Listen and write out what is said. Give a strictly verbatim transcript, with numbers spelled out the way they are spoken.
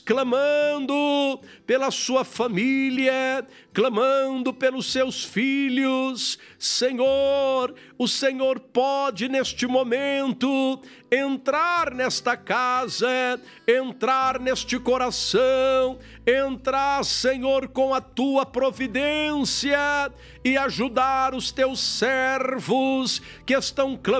clamando pela sua família, clamando pelos seus filhos. Senhor, o Senhor pode neste momento entrar nesta casa, entrar neste coração, entrar, Senhor, com a tua providência e ajudar os teus servos que estão clamando